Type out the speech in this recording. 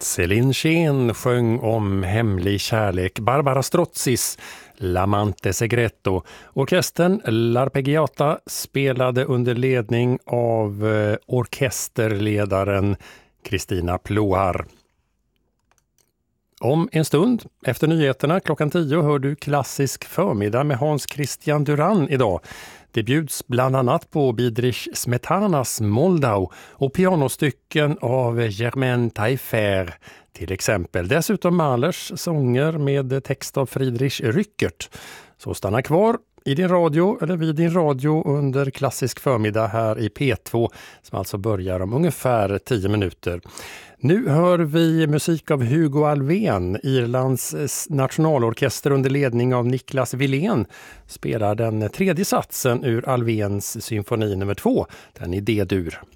Céline Schen sjöng om hemlig kärlek. Barbara Strozzis L'amante segreto. Orkestern L'Arpeggiata spelade under ledning av orkesterledaren Kristina Plohar. Om en stund, efter nyheterna klockan 10, hör du Klassisk förmiddag med Hans Christian Duran idag. Det bjuds bland annat på Bedřich Smetanas Moldau och pianostycken av Germaine Taillefer till exempel. Dessutom Mahlers sånger med text av Friedrich Rückert. Så stanna kvar i din radio eller vid din radio under Klassisk förmiddag här i P2 som alltså börjar om ungefär 10 minuter. Nu hör vi musik av Hugo Alfvén. Irlands nationalorkester under ledning av Niklas Willén spelar den tredje satsen ur Alfvéns symfoni nummer 2, den i D-dur.